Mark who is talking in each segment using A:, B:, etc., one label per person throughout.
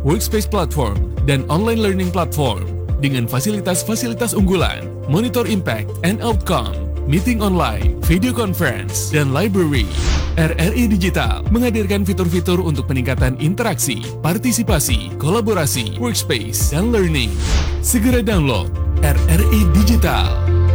A: workspace platform, dan online learning platform dengan fasilitas-fasilitas unggulan, monitor impact and outcome, meeting online, video conference, dan library. RRI Digital menghadirkan fitur-fitur untuk peningkatan interaksi, partisipasi, kolaborasi, workspace, dan learning. Segera download RRI Digital.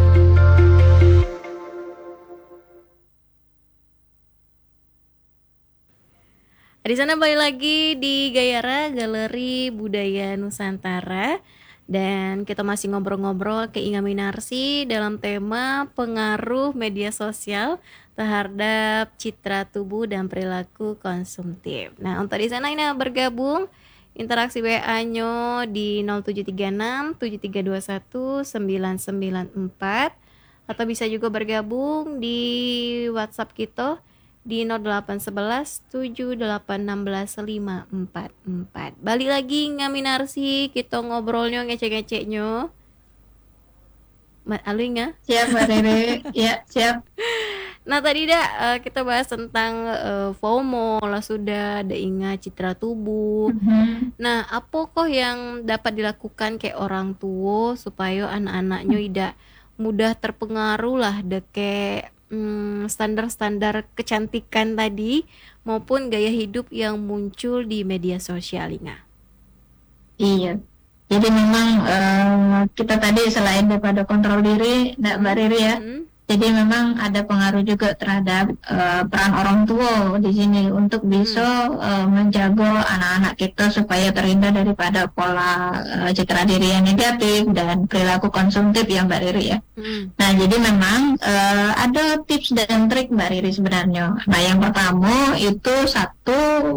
B: Di sana balik lagi di Gayara Galeri Budaya Nusantara dan kita masih ngobrol-ngobrol keingaminarsi dalam tema pengaruh media sosial terhadap citra tubuh dan perilaku konsumtif. Nah, untuk di sana ini bergabung interaksi WA-nya di 0736 7321 994 atau bisa juga bergabung di WhatsApp kita di 0811 7816 544. Balik lagi ngaminarsi kita ngobrolnya ngecek-ngeceknya. Alu ingat?
C: Siap Mbak Rere, ya siap.
B: Nah tadi kita bahas tentang FOMO lah sudah, ada ingat citra tubuh. Nah apa kok yang dapat dilakukan kayak orang tua supaya anak-anaknya tidak mudah terpengaruh lah kayak standar-standar kecantikan tadi maupun gaya hidup yang muncul di media sosial ini.
C: Iya. Jadi memang kita tadi selain daripada kontrol diri, Mbak Riri ya. Jadi memang ada pengaruh juga terhadap peran orang tua di sini untuk bisa menjaga anak-anak kita supaya terhindar daripada pola citra diri yang negatif dan perilaku konsumtif ya Mbak Riri ya. Nah jadi memang ada tips dan trik Mbak Riri sebenarnya. Nah yang pertama itu satu,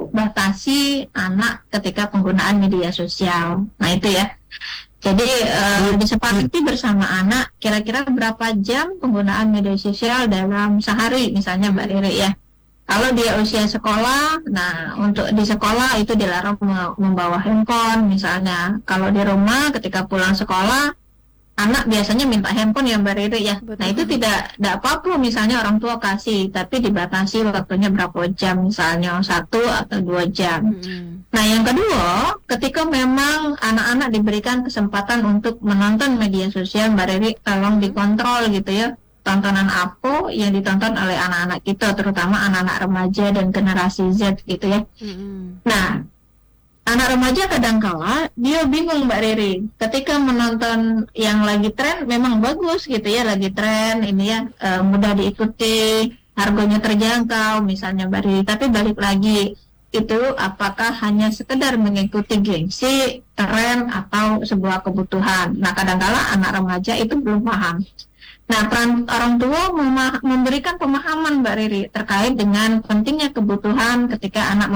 C: batasi anak ketika penggunaan media sosial. Nah itu ya. Jadi disepakati bersama anak kira-kira berapa jam penggunaan media sosial dalam sehari misalnya Mbak Riri ya. Kalau dia usia sekolah, nah untuk di sekolah itu dilarang membawa handphone misalnya. Kalau di rumah ketika pulang sekolah, anak biasanya minta handphone ya Mbak Riri ya. Betul. Nah itu tidak apa-apa misalnya orang tua kasih, tapi dibatasi waktunya berapa jam misalnya 1 atau 2 jam. Nah yang kedua, ketika memang anak-anak diberikan kesempatan untuk menonton media sosial Mbak Riri, tolong dikontrol gitu ya. Tontonan apa yang ditonton oleh anak-anak kita, terutama anak-anak remaja dan generasi Z gitu ya. Nah anak remaja kadangkala dia bingung Mbak Riri ketika menonton yang lagi tren, memang bagus gitu ya, lagi tren ini ya, mudah diikuti, harganya terjangkau misalnya Mbak Riri, tapi balik lagi itu apakah hanya sekedar mengikuti gengsi, tren atau sebuah kebutuhan. Nah kadangkala anak remaja itu belum paham. Nah peran orang tua memberikan pemahaman Mbak Riri terkait dengan pentingnya kebutuhan ketika anak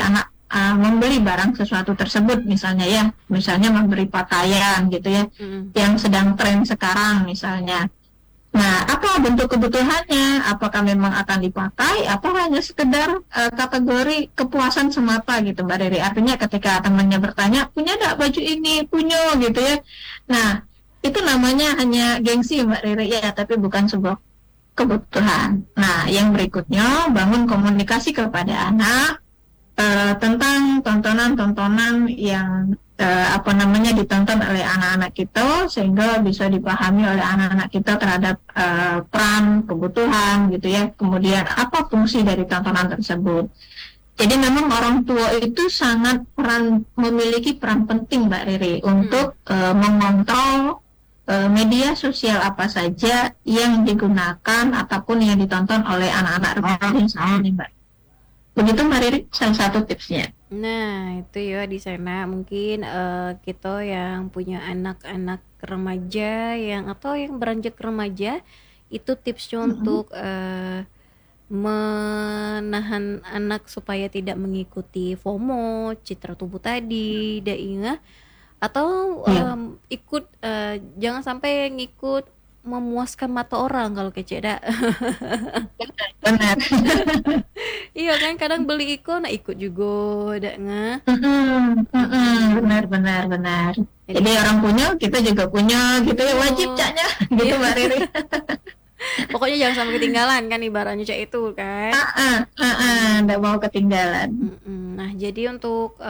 C: membeli barang sesuatu tersebut misalnya ya, misalnya membeli pakaian gitu ya, yang sedang tren sekarang misalnya. Nah apa bentuk kebutuhannya, apakah memang akan dipakai atau hanya sekedar kategori kepuasan semata gitu Mbak Riri. Artinya ketika temannya bertanya, punya enggak baju ini, punya gitu ya. Nah itu namanya hanya gengsi Mbak Riri ya, tapi bukan sebuah kebutuhan. Nah yang berikutnya, bangun komunikasi kepada anak tentang tontonan-tontonan yang ditonton oleh anak-anak kita sehingga bisa dipahami oleh anak-anak kita terhadap peran, kebutuhan gitu ya. Kemudian apa fungsi dari tontonan tersebut. Jadi memang orang tua itu sangat memiliki peran penting Mbak Riri untuk mengontrol media sosial apa saja yang digunakan ataupun yang ditonton oleh anak-anak remaja ini Mbak. Begitu Mbak Riri, salah satu tipsnya.
B: Nah itu ya di sana mungkin kita yang punya anak-anak remaja atau yang beranjak remaja itu tipsnya untuk menahan anak supaya tidak mengikuti FOMO, citra tubuh tadi, ingat atau ikut jangan sampai ngikut memuaskan mata orang kalau kece dak.
C: Benar.
B: Iya kan kadang beli ikut juga dak nga.
C: Benar. Jadi orang punya kita juga punya gitu ya, wajib caknya gitu Mbak Riri.
B: Pokoknya jangan sampai ketinggalan kan ibaratnya cak itu kan.
C: Nggak mau ketinggalan.
B: Nah jadi untuk